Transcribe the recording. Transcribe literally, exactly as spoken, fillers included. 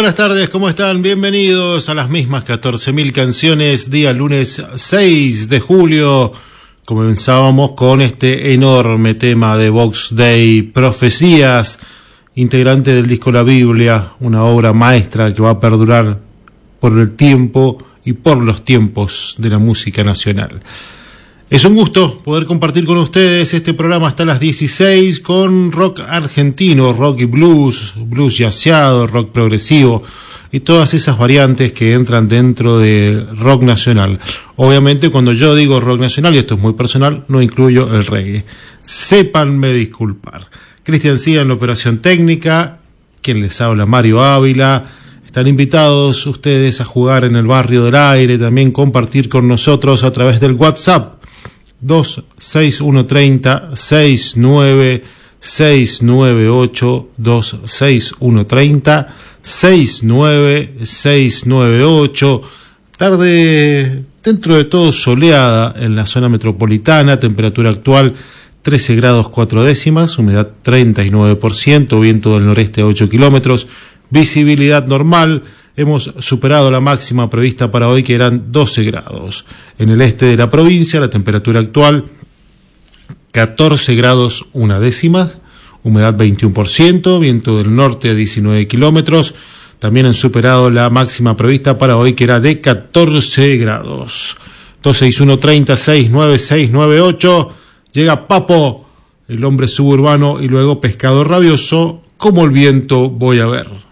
buenas tardes, ¿cómo están? Bienvenidos a las mismas catorce mil canciones, día lunes seis de julio. Comenzábamos con este enorme tema de Vox Dei, Profecías, integrante del disco La Biblia, una obra maestra que va a perdurar por el tiempo y por los tiempos de la música nacional. Es un gusto poder compartir con ustedes este programa hasta las dieciséis con rock argentino, rock y blues, blues jazzeado, rock progresivo y todas esas variantes que entran dentro de rock nacional. Obviamente cuando yo digo rock nacional, y esto es muy personal, no incluyo el reggae. Sépanme disculpar. Cristian Cía en la operación técnica, quien les habla Mario Ávila. Están invitados ustedes a jugar en el Barrio del Aire, también compartir con nosotros a través del WhatsApp dos seis uno tres cero seis nueve seis nueve ocho, dos seis uno tres cero seis nueve seis nueve ocho. Tarde dentro de todo soleada en la zona metropolitana, temperatura actual trece grados cuatro décimas, humedad treinta y nueve por ciento, viento del noreste a ocho kilómetros, visibilidad normal. Hemos superado la máxima prevista para hoy, que eran doce grados. En el este de la provincia, la temperatura actual, catorce grados una décima, humedad veintiuno por ciento, viento del norte a diecinueve kilómetros. También han superado la máxima prevista para hoy, que era de catorce grados. dos seis uno tres cero seis nueve seis nueve ocho. Llega Papo, el hombre suburbano, y luego Pescado Rabioso, como el viento voy a ver.